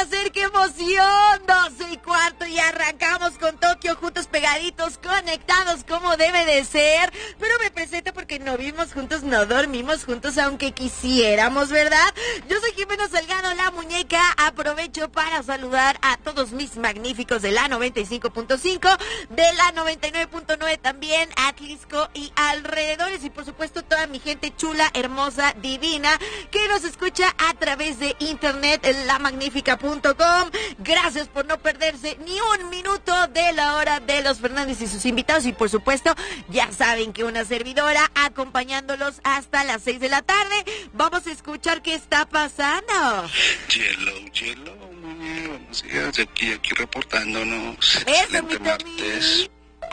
podría ser, qué emoción. 12:15 y arrancamos con Tokio, juntos, pegaditos, conectados como debe de ser. Pero me presento porque no vivimos juntos, no dormimos juntos, aunque quisiéramos, ¿verdad? Yo soy Jimena Salgado, la muñeca. Aprovecho para saludar a todos mis magníficos de la 95.5, de la 99.9 también, Atlisco y alrededores. Y por supuesto toda mi gente chula, hermosa, divina, que nos escucha a través de internet, lamagnifica.com. Gracias por no perderse ni un minuto de la hora de los Fernández y sus invitados. Y por supuesto, ya saben que una servidora acompañándolos hasta las 6 de la tarde. Vamos a escuchar qué está pasando. Hello, buenos días, aquí reportándonos. Eso, Excelente mi martes.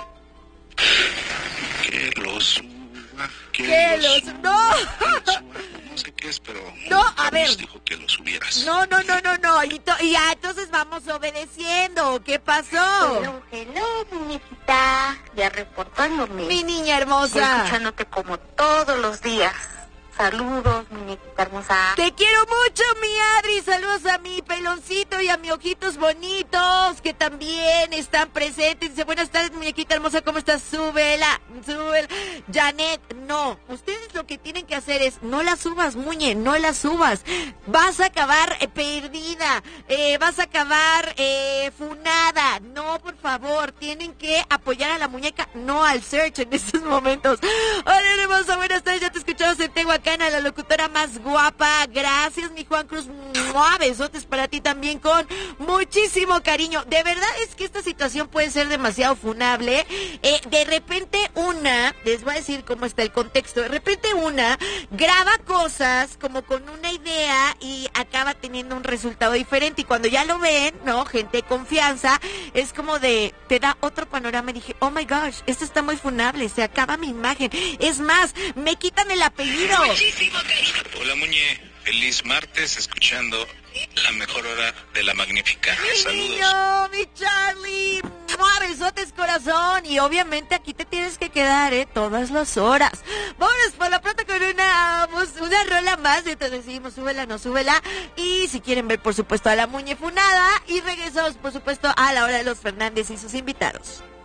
Que lo suba, No. No sé qué es, pero No, a Carlos ver. dijo que lo subieras. No. Y ya, entonces vamos obedeciendo. ¿Qué pasó? Hello, muñequita. Ya reportándome. Mi niña Voy hermosa. escuchándote como todos los días. Saludos, muñequita hermosa. Te quiero mucho, mi Adri. Saludos a mi peloncito y a mis ojitos bonitos que también están presentes. Dice, buenas tardes, muñequita hermosa, ¿cómo estás? Súbela. Janet, no. Ustedes lo que tienen que hacer es, no la subas, muñe, no la subas. Vas a acabar perdida. Vas a acabar funada. No, por favor, tienen que apoyar a la muñeca, no al search en estos momentos. Hola, hermosa, buenas tardes. Ya te escuchamos en Tehuacán, a la locutora más guapa. Gracias, mi Juan Cruz. ¡Mua! Besotes para ti también con muchísimo cariño. De verdad es que esta situación puede ser demasiado funable. De repente les voy a decir cómo está el contexto. De repente graba cosas como con una idea y acaba teniendo un resultado diferente. Y cuando ya lo ven, ¿no? Gente de confianza, es como te da otro panorama. Y dije, oh my gosh, esto está muy funable, se acaba mi imagen. Es más, me quitan el apellido. Hola, muñe. Feliz martes, escuchando la mejor hora de la magnífica. Mi Saludos. niño, mi Charlie. ¡Mua! Besotes, corazón. Y obviamente aquí te tienes que quedar, todas las horas. Vámonos por la pronto con una rola más. Y entonces decidimos, súbela, no súbela. Y si quieren ver, por supuesto, a la muñe funada. Y regresamos, por supuesto, a la hora de los Fernández y sus invitados.